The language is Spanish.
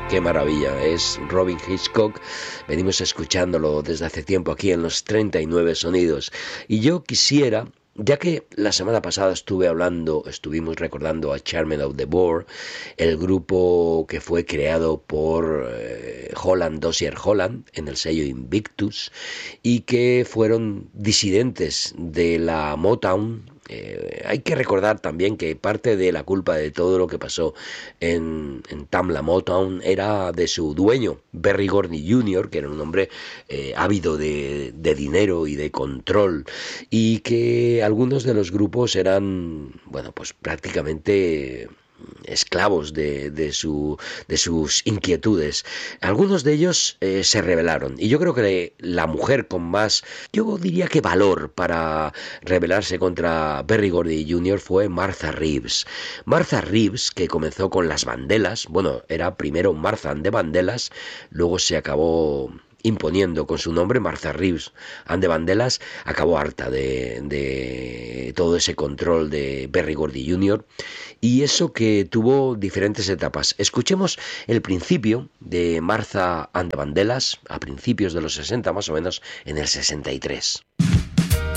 Qué maravilla, es Robin Hitchcock. Venimos escuchándolo desde hace tiempo aquí en los 39 sonidos. Y yo quisiera, ya que la semana pasada estuvimos recordando a Charmen of the Boar, el grupo que fue creado por Holland, Dozier Holland, en el sello Invictus, y que fueron disidentes de la Motown. Hay que recordar también que parte de la culpa de todo lo que pasó en Tamla Motown era de su dueño, Berry Gordy Jr., que era un hombre ávido de dinero y de control, y que algunos de los grupos eran, bueno, pues prácticamente esclavos de sus inquietudes. Algunos de ellos se rebelaron, y yo creo que la mujer con más, yo diría que valor para rebelarse contra Berry Gordy Jr. fue Martha Reeves. Martha Reeves, que comenzó con las Vandellas, bueno, era primero Martha and the Vandellas, luego se acabó imponiendo con su nombre Martha Reeves and the Vandellas, acabó harta de todo ese control de Berry Gordy Jr., y eso que tuvo diferentes etapas. Escuchemos el principio de Martha and the Vandellas a principios de los 60, más o menos en el 63.